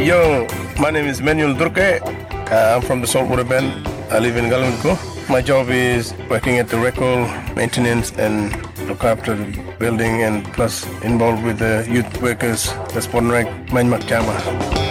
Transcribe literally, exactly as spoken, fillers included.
Yo, my name is Manuel Durke. Uh, I'm from the Saltwater Bend. I live in Galunko. My job is working at the record, maintenance, and look after the building, and plus involved with the youth workers, the Sport Rec, Manmak Jama.